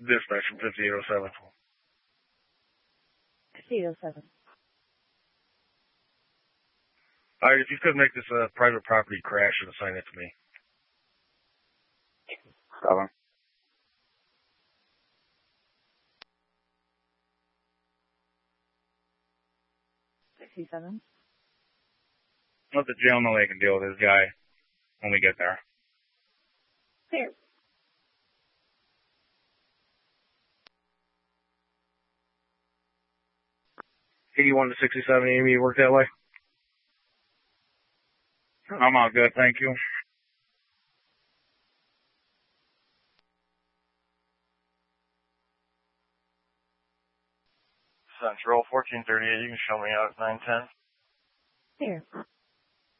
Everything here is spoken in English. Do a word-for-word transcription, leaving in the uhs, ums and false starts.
Dispatch from fifty-eight oh seven. fifty-eight oh seven. Alright, if you could make this a private property crash and assign it to me. Seven. sixty-seven. Let the jail know they can deal with this guy when we get there. Clear. eighty-one to sixty-seven, Amy, you work that way? I'm all good, thank you. Central, fourteen thirty-eight, you can show me out at nine ten. Here.